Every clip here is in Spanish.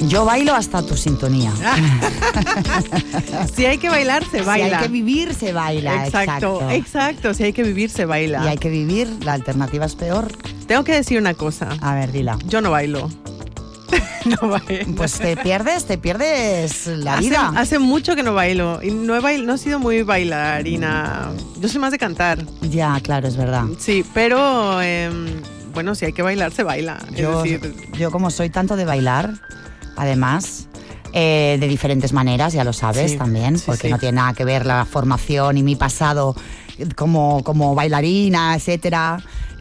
Yo bailo hasta tu sintonía. Si hay que bailar, se baila. Si hay que vivir, se baila. Exacto. Si hay que vivir, se baila. Y hay que vivir, la alternativa es peor. Tengo que decir una cosa. A ver, dila. Yo no bailo. No bailo. Pues te pierdes la vida. Hace mucho que no bailo. Y no he sido muy bailarina. Yo soy más de cantar. Ya, claro, es verdad. Sí, pero bueno, si hay que bailar, se baila. Yo como soy tanto de bailar, además, de diferentes maneras, ya lo sabes también, porque no tiene nada que ver la formación y mi pasado como bailarina, etcétera.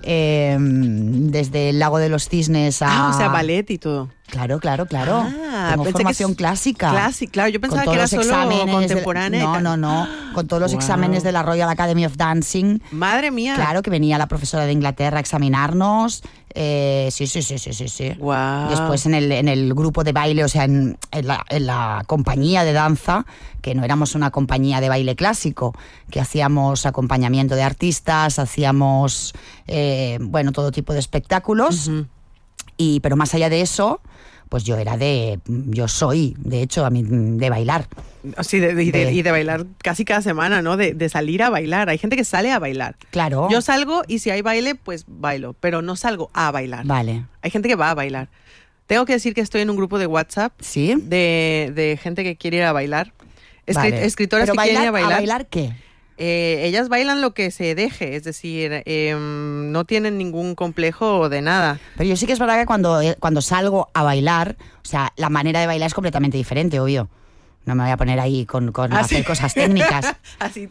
Desde el Lago de los Cisnes a... o sea, ballet y todo. Claro. Tengo formación clásica. Claro, yo pensaba que era solo contemporánea. No. Con todos los exámenes de la Royal Academy of Dancing. Madre mía. Claro, que venía la profesora de Inglaterra a examinarnos. Sí. Wow. Después en el grupo de baile, o sea, en la compañía de danza, que no éramos una compañía de baile clásico, que hacíamos acompañamiento de artistas, hacíamos, todo tipo de espectáculos. Uh-huh. Pero más allá de eso, pues yo soy, de hecho, de bailar. Sí, y de bailar casi cada semana, ¿no? De salir a bailar. Hay gente que sale a bailar. Claro. Yo salgo y si hay baile, pues bailo, pero no salgo a bailar. Vale. Hay gente que va a bailar. Tengo que decir que estoy en un grupo de WhatsApp. ¿Sí? De gente que quiere ir a bailar. Vale. Escritoras ¿Pero que quieren ir a bailar. ¿A bailar qué? Ellas bailan lo que se deje, es decir, no tienen ningún complejo de nada. Pero yo sí que es verdad que cuando salgo a bailar, o sea, la manera de bailar es completamente diferente, obvio. No me voy a poner ahí con hacer cosas técnicas. Así,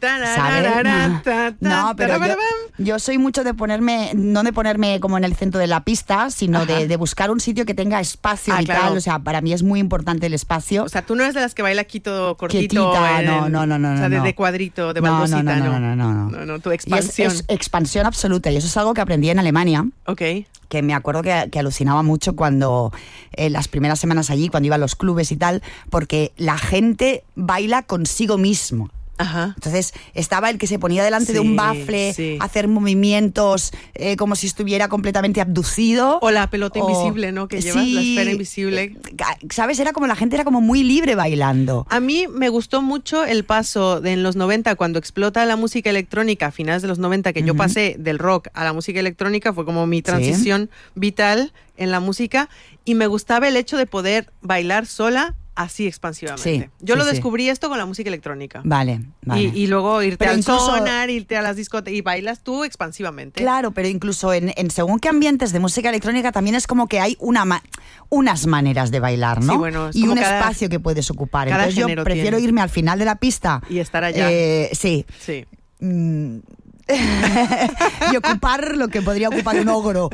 ¿sabes? No, pero yo soy mucho de no de ponerme como en el centro de la pista, sino de buscar un sitio que tenga espacio y tal. O sea, para mí es muy importante el espacio. O sea, tú no eres de las que baila aquí todo cortito. Quietita, no. O sea, de cuadrito, de baldosita, no. Tu expansión. Es expansión absoluta. Y eso es algo que aprendí en Alemania. Ok. Que me acuerdo que alucinaba mucho cuando las primeras semanas allí, cuando iba a los clubes y tal, porque la gente baila consigo mismo. Ajá. Entonces estaba el que se ponía delante de un bafle a hacer movimientos como si estuviera completamente abducido. O la pelota invisible, ¿no? Que llevas, la esfera invisible. ¿Sabes? La gente era como muy libre bailando. A mí me gustó mucho el paso en los 90, cuando explota la música electrónica, a finales de los 90, que yo pasé del rock a la música electrónica, fue como mi transición vital en la música, y me gustaba el hecho de poder bailar sola así expansivamente. Yo lo descubrí esto con la música electrónica. Vale. Y luego irte al sonar, irte a las discotecas y bailas tú expansivamente. Claro, pero incluso en según qué ambientes de música electrónica también es como que hay unas maneras de bailar, ¿no? Sí, bueno, y un espacio que puedes ocupar. Entonces yo prefiero irme al final de la pista. Y estar allá. Sí. Y ocupar lo que podría ocupar un ogro.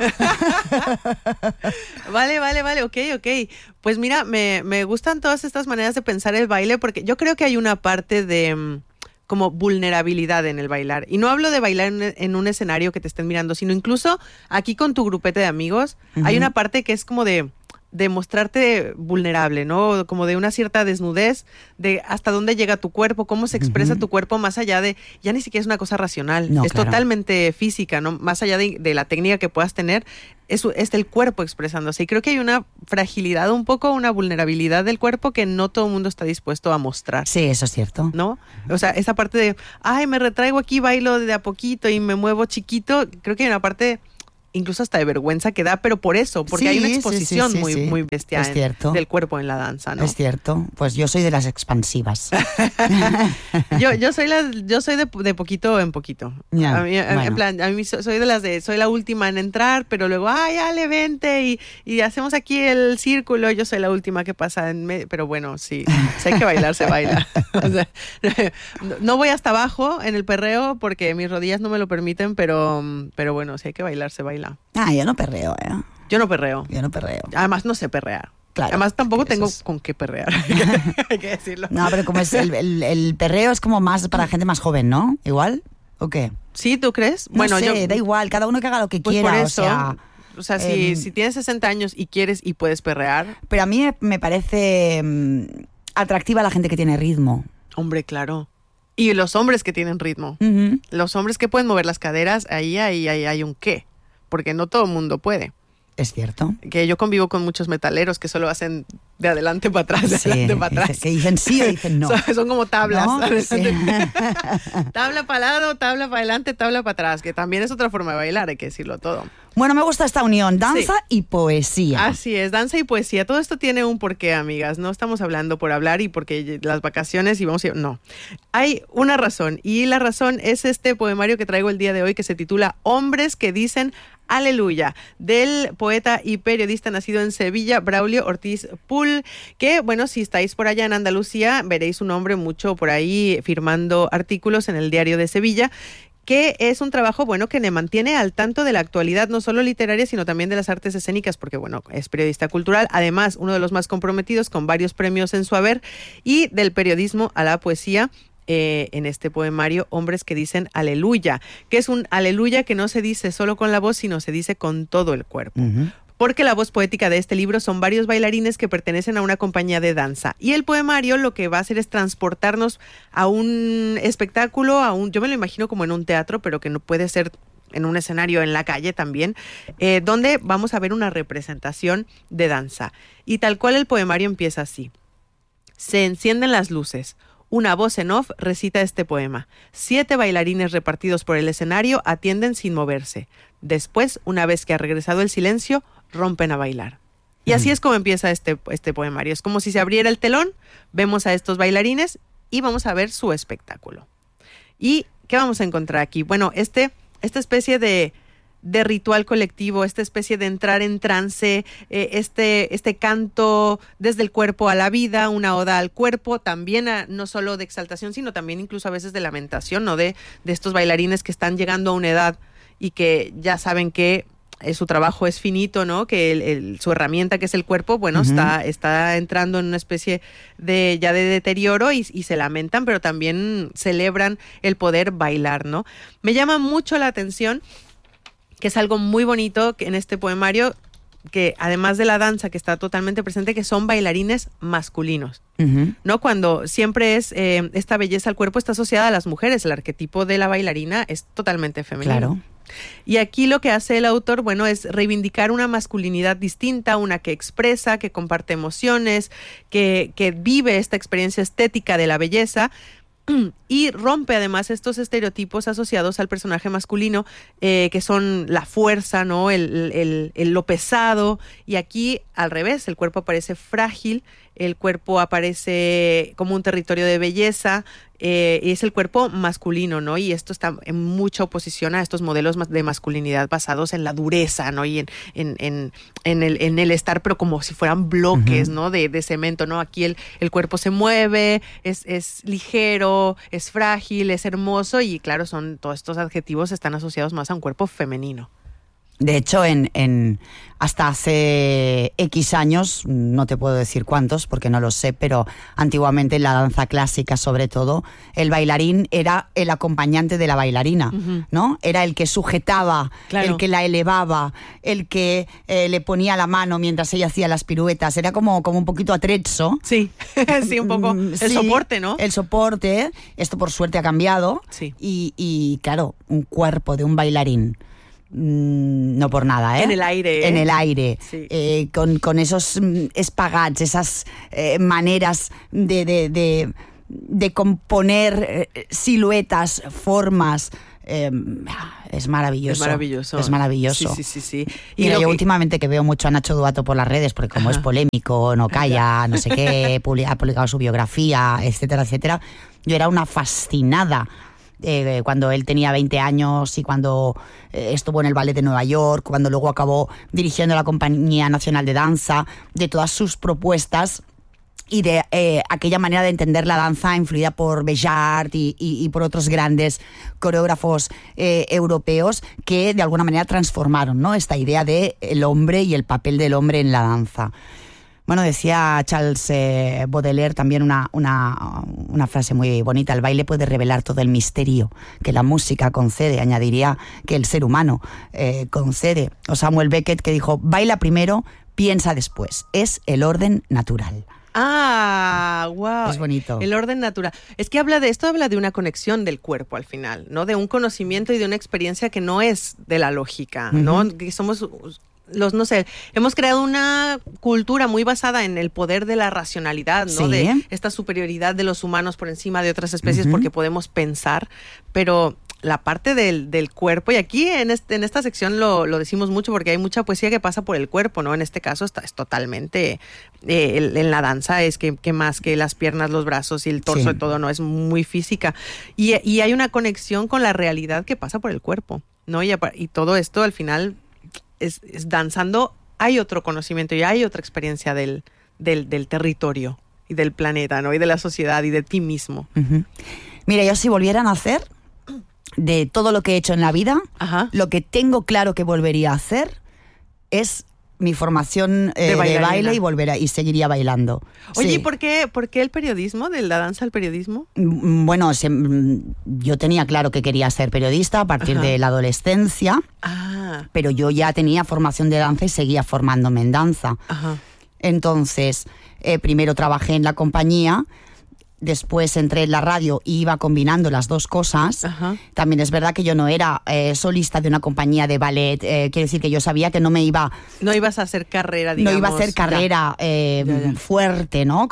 Vale, ok. Pues mira, me gustan todas estas maneras de pensar el baile, porque yo creo que hay una parte de como vulnerabilidad en el bailar. Y no hablo de bailar en un escenario que te estén mirando, sino incluso aquí con tu grupete de amigos, hay una parte que es como de mostrarte vulnerable, ¿no? Como de una cierta desnudez, de hasta dónde llega tu cuerpo, cómo se expresa tu cuerpo, más allá de, ya ni siquiera es una cosa racional, es totalmente física, ¿no? Más allá de la técnica que puedas tener, es el cuerpo expresándose. Y creo que hay una fragilidad un poco, una vulnerabilidad del cuerpo que no todo el mundo está dispuesto a mostrar. Sí, eso es cierto. ¿No? O sea, esa parte de, me retraigo aquí, bailo de a poquito y me muevo chiquito, creo que hay una parte incluso hasta de vergüenza que da, pero porque hay una exposición muy bestia del cuerpo en la danza, ¿no? Es cierto, pues yo soy de las expansivas. yo soy de poquito en poquito. En plan, a mí soy de las soy la última en entrar, pero luego, le vente y hacemos aquí el círculo, yo soy la última que pasa pero bueno, sí, si hay que bailar, se baila. O sea, no voy hasta abajo en el perreo porque mis rodillas no me lo permiten, pero bueno, si hay que bailar, se baila. Yo no perreo, Yo no perreo. Además no sé perrear. Claro, además tampoco tengo con qué perrear. Hay que decirlo. No, pero como es el perreo es como más para gente más joven, ¿no? ¿Igual? ¿O qué? ¿Sí? ¿Tú crees? No sé, da igual. Cada uno que haga lo que quiera. Por eso, o sea, si tienes 60 años y quieres y puedes perrear. Pero a mí me parece atractiva la gente que tiene ritmo. Hombre, claro. Y los hombres que tienen ritmo. Uh-huh. Los hombres que pueden mover las caderas, ahí hay un qué. Porque no todo el mundo puede. Es cierto. Que yo convivo con muchos metaleros que solo hacen de adelante para atrás, de adelante para atrás. Que dicen sí o dicen no. Son como tablas. ¿No? Sí. Tabla para lado, tabla para adelante, tabla para atrás, que también es otra forma de bailar, hay que decirlo todo. Bueno, me gusta esta unión, danza y poesía. Así es, danza y poesía. Todo esto tiene un porqué, amigas. No estamos hablando por hablar y porque las vacaciones y vamos a ir. No. Hay una razón, y la razón es este poemario que traigo el día de hoy, que se titula Hombres que dicen Aleluya, del poeta y periodista nacido en Sevilla, Braulio Ortiz Pull, que, bueno, si estáis por allá en Andalucía, veréis su nombre mucho por ahí firmando artículos en el Diario de Sevilla, que es un trabajo, bueno, que le mantiene al tanto de la actualidad, no solo literaria, sino también de las artes escénicas, porque, bueno, es periodista cultural, además, uno de los más comprometidos, con varios premios en su haber, y del periodismo a la poesía, en este poemario, Hombres que dicen Aleluya, que es un aleluya que no se dice solo con la voz, sino se dice con todo el cuerpo. Porque la voz poética de este libro son varios bailarines que pertenecen a una compañía de danza. Y el poemario lo que va a hacer es transportarnos a un espectáculo, yo me lo imagino como en un teatro, pero que no puede ser en un escenario en la calle también, donde vamos a ver una representación de danza. Y tal cual el poemario empieza así. Se encienden las luces. Una voz en off recita este poema. 7 bailarines repartidos por el escenario atienden sin moverse. Después, una vez que ha regresado el silencio, rompen a bailar. Y así es como empieza este poemario. Es como si se abriera el telón, vemos a estos bailarines y vamos a ver su espectáculo. ¿Y qué vamos a encontrar aquí? Bueno, esta especie de ritual colectivo, esta especie de entrar en trance, este canto desde el cuerpo a la vida, una oda al cuerpo, también no solo de exaltación, sino también incluso a veces de lamentación, ¿no? De estos bailarines que están llegando a una edad y que ya saben que su trabajo es finito, ¿no? Que su herramienta, que es el cuerpo, bueno, está entrando en una especie de deterioro y se lamentan, pero también celebran el poder bailar, ¿no? Me llama mucho la atención que es algo muy bonito en este poemario, que además de la danza que está totalmente presente, que son bailarines masculinos, ¿no? Cuando siempre es esta belleza al cuerpo está asociada a las mujeres, el arquetipo de la bailarina es totalmente femenino. Claro. Y aquí lo que hace el autor, bueno, es reivindicar una masculinidad distinta, una que expresa, que comparte emociones, que vive esta experiencia estética de la belleza, y rompe además estos estereotipos asociados al personaje masculino, que son la fuerza, ¿no? Lo pesado, y aquí al revés, el cuerpo aparece frágil, el cuerpo aparece como un territorio de belleza, y es el cuerpo masculino, ¿no? Y esto está en mucha oposición a estos modelos de masculinidad basados en la dureza, ¿no? Y en el estar, pero como si fueran bloques, ¿no? De cemento, ¿no? Aquí el cuerpo se mueve, es ligero, es frágil, es hermoso, y claro, todos estos adjetivos están asociados más a un cuerpo femenino. De hecho, hasta hace X años, no te puedo decir cuántos porque no lo sé, pero antiguamente en la danza clásica, sobre todo, el bailarín era el acompañante de la bailarina, ¿no? Era el que sujetaba, el que la elevaba, el que le ponía la mano mientras ella hacía las piruetas. Era como un poquito atrezzo. Sí, sí, un poco. El soporte, ¿no? El soporte. Esto por suerte ha cambiado. Sí. Y claro, un cuerpo de un bailarín, no por nada, en el aire, en el aire, sí. Con esos espagats, esas maneras de componer siluetas, formas. Es maravilloso. Es maravilloso. Sí. Y yo últimamente que veo mucho a Nacho Duato por las redes, porque como es polémico, no calla, no sé qué, ha publicado su biografía, etcétera, etcétera. Yo era una fascinada cuando él tenía 20 años y cuando estuvo en el Ballet de Nueva York, cuando luego acabó dirigiendo la Compañía Nacional de Danza, de todas sus propuestas y de aquella manera de entender la danza influida por Béjart y por otros grandes coreógrafos europeos que de alguna manera transformaron, ¿no? Esta idea de el hombre y el papel del hombre en la danza. Bueno, decía Charles Baudelaire también una frase muy bonita: el baile puede revelar todo el misterio que la música concede, añadiría que el ser humano concede. O Samuel Beckett, que dijo: baila primero, piensa después, es el orden natural. Ah, wow. Es bonito. El orden natural. Es que habla de una conexión del cuerpo al final, ¿no? De un conocimiento y de una experiencia que no es de la lógica, ¿no? Que no sé, hemos creado una cultura muy basada en el poder de la racionalidad, ¿no? Sí. De esta superioridad de los humanos por encima de otras especies porque podemos pensar, pero la parte del cuerpo, y aquí en esta sección lo decimos mucho porque hay mucha poesía que pasa por el cuerpo, ¿no? En este caso es totalmente, en la danza es que más que las piernas, los brazos y el torso y todo, ¿no? Es muy física. Y hay una conexión con la realidad que pasa por el cuerpo, ¿no? Y todo esto al final es danzando, hay otro conocimiento y hay otra experiencia del territorio y del planeta, ¿no? Y de la sociedad y de ti mismo. Mira, yo si volvieran a hacer de todo lo que he hecho en la vida, lo que tengo claro que volvería a hacer es mi formación de baile y seguiría bailando. Oye, sí. ¿Y por qué el periodismo? ¿De la danza al periodismo? Bueno, yo tenía claro que quería ser periodista a partir de la adolescencia, pero yo ya tenía formación de danza y seguía formándome en danza. Entonces, primero trabajé en la compañía, después entré en la radio y iba combinando las dos cosas. También es verdad que yo no era solista de una compañía de ballet. Quiero decir que yo sabía que no ibas a hacer carrera, digamos. No iba a hacer carrera fuerte, ¿no?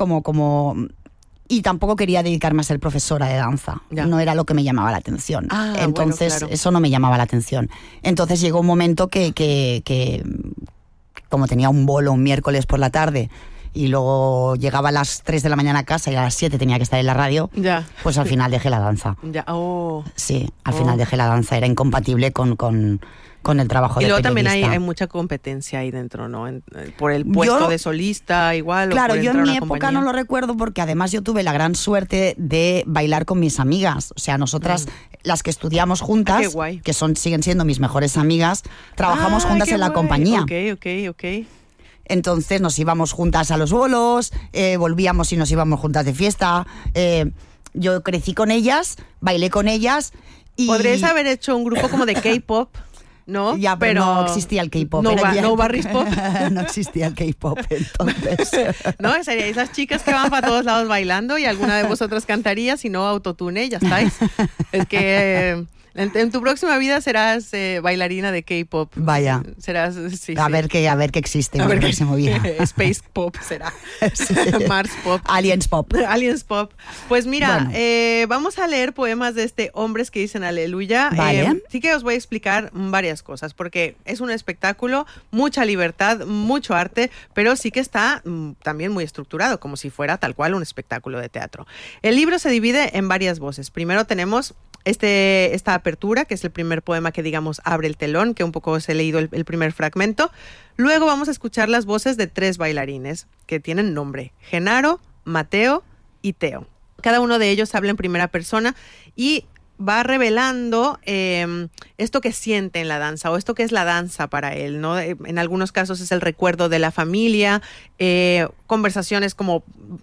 Y tampoco quería dedicarme a ser profesora de danza. No era lo que me llamaba la atención. Entonces, bueno, claro. Eso no me llamaba la atención. Entonces llegó un momento que como tenía un bolo un miércoles por la tarde, y luego llegaba a las 3 de la mañana a casa y a las 7 tenía que estar en la radio, pues al final dejé la danza. Sí, al final dejé la danza, era incompatible con el trabajo de periodista. Y luego también hay mucha competencia ahí dentro, ¿no? Por el puesto de solista, igual. Claro, yo en mi época compañía. No lo recuerdo porque además yo tuve la gran suerte de bailar con mis amigas. O sea, nosotras, las que estudiamos juntas, que siguen siendo mis mejores amigas, trabajamos juntas en la compañía. Ok. Entonces nos íbamos juntas a los bolos, volvíamos y nos íbamos juntas de fiesta. Yo crecí con ellas, bailé con ellas. Podrías haber hecho un grupo como de K-pop, ¿no? Ya, pero no existía el K-pop. No Barris Pop. No existía el K-pop, entonces. No, seríais las chicas que van para todos lados bailando y alguna de vosotras cantaría, si no autotune, ya estáis. Es que... En tu próxima vida serás bailarina de K-pop. Vaya. Serás, a ver qué existe en mi próxima vida. Space Pop será. Sí. Mars Pop. Aliens Pop. Aliens Pop. Pues mira, vamos a leer poemas de Hombres que dicen aleluya. Vale. Sí que os voy a explicar varias cosas, porque es un espectáculo, mucha libertad, mucho arte, pero sí que está también muy estructurado, como si fuera tal cual un espectáculo de teatro. El libro se divide en varias voces. Primero tenemos esta apertura, que es el primer poema que, digamos, abre el telón, que un poco os he leído el primer fragmento. Luego vamos a escuchar las voces de 3 bailarines que tienen nombre: Genaro, Mateo y Teo. Cada uno de ellos habla en primera persona y va revelando esto que siente en la danza o esto que es la danza para él, ¿no? En algunos casos es el recuerdo de la familia, conversaciones como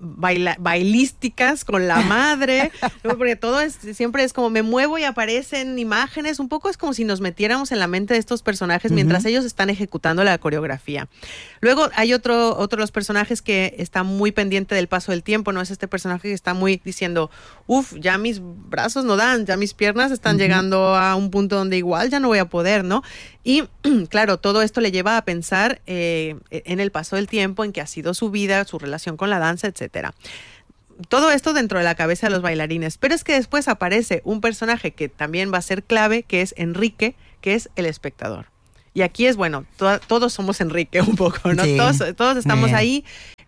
bailísticas con la madre, ¿no? Porque todo siempre es como me muevo y aparecen imágenes, un poco es como si nos metiéramos en la mente de estos personajes mientras ellos están ejecutando la coreografía. Luego hay otro de los personajes que está muy pendiente del paso del tiempo, ¿no? Es este personaje que está muy diciendo, ya mis brazos no dan, ya mis piernas están llegando a un punto donde igual ya no voy a poder, ¿no? Y claro, todo esto le lleva a pensar en el paso del tiempo, en qué ha sido su vida, su relación con la danza, etcétera. Todo esto dentro de la cabeza de los bailarines, pero es que después aparece un personaje que también va a ser clave, que es Enrique, que es el espectador. Y aquí es, bueno, todos somos Enrique un poco, ¿no? Sí. Todos estamos ahí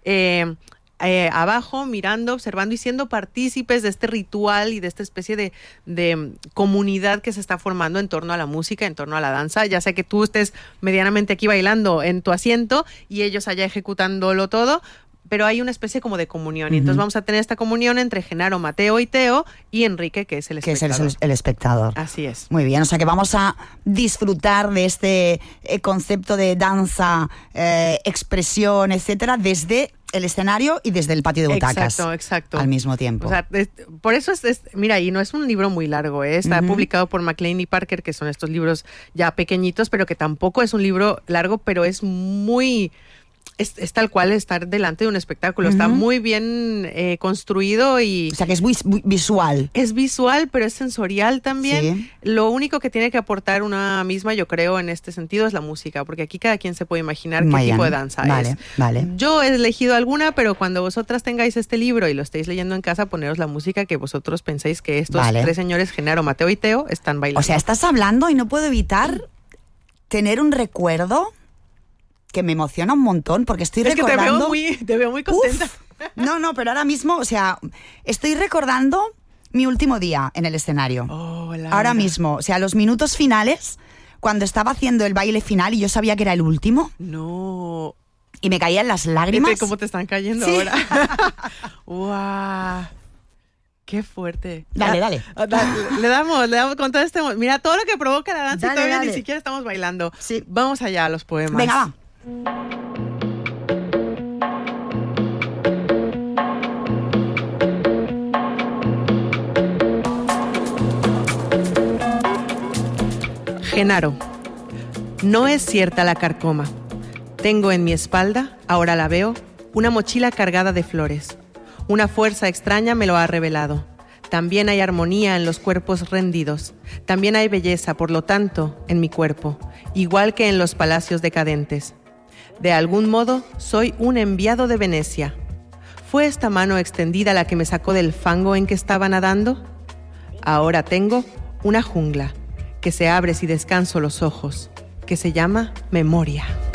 abajo, mirando, observando y siendo partícipes de este ritual y de esta especie de comunidad que se está formando en torno a la música, en torno a la danza. Ya sea que tú estés medianamente aquí bailando en tu asiento y ellos allá ejecutándolo todo, pero hay una especie como de comunión. Y entonces vamos a tener esta comunión entre Genaro, Mateo y Teo y Enrique, que es el espectador. Que es el espectador. Así es. Muy bien, o sea que vamos a disfrutar de este concepto de danza, expresión, etcétera, desde el escenario y desde el patio de butacas. Exacto. Al mismo tiempo. O sea, por eso mira, y no es un libro muy largo, está publicado por Maclean y Parker, que son estos libros ya pequeñitos, pero que tampoco es un libro largo, pero es muy es tal cual estar delante de un espectáculo. Está muy bien construido y... O sea, que es visual. Es visual, pero es sensorial también. Sí. Lo único que tiene que aportar una misma, yo creo, en este sentido es la música, porque aquí cada quien se puede imaginar qué tipo de danza es. Vale. Yo he elegido alguna, pero cuando vosotras tengáis este libro y lo estéis leyendo en casa, poneros la música que vosotros penséis que estos tres señores, Genaro, Mateo y Teo, están bailando. O sea, estás hablando y no puedo evitar tener un recuerdo que me emociona un montón, porque estoy recordando... Que te veo muy contenta. Uf, no, pero ahora mismo, o sea, estoy recordando mi último día en el escenario. Ahora mismo, o sea, los minutos finales, cuando estaba haciendo el baile final y yo sabía que era el último. No. Y me caían las lágrimas. ¿Cómo te están cayendo ahora? ¡Guau! ¡Qué fuerte! Dale. Le damos con todo este... Mira, todo lo que provoca la danza y todavía dale. Ni siquiera estamos bailando. Sí. Vamos allá a los poemas. Venga, va. Genaro. No es cierta la carcoma. Tengo en mi espalda, ahora la veo, una mochila cargada de flores. Una fuerza extraña me lo ha revelado. También hay armonía en los cuerpos rendidos. También hay belleza, por lo tanto, en mi cuerpo, igual que en los palacios decadentes. De algún modo, soy un enviado de Venecia. ¿Fue esta mano extendida la que me sacó del fango en que estaba nadando? Ahora tengo una jungla que se abre si descanso los ojos, que se llama memoria.